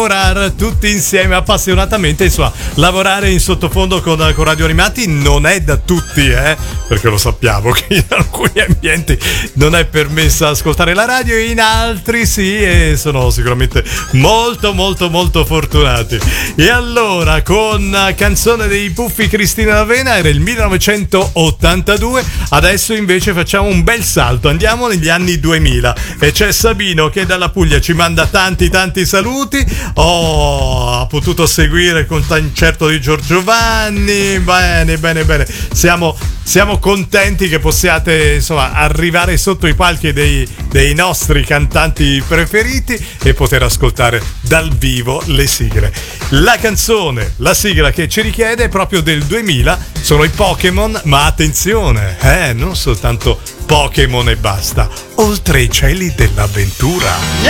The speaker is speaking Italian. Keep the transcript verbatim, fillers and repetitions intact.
lavorare tutti insieme appassionatamente, insomma, lavorare in sottofondo con, con radio animati non è da tutti, eh, perché lo sappiamo che in alcuni ambienti non è permessa ascoltare la radio, in altri sì, e sono sicuramente molto molto molto fortunati. E allora, con canzone dei Puffi Cristina D'Avena, era il millenovecentottantadue, adesso invece facciamo un bel salto, andiamo negli anni duemila e c'è Sabino che dalla Puglia ci manda tanti tanti saluti. Oh, ha potuto seguire il concerto di Giorgio Vanni, bene bene bene, siamo, siamo contenti che possiate insomma arrivare sotto i palchi dei, dei nostri cantanti preferiti e poter ascoltare dal vivo le sigle. La canzone, la sigla che ci richiede è proprio del duemila, sono i Pokémon, ma attenzione, eh, non soltanto Pokémon e basta, oltre i cieli dell'avventura.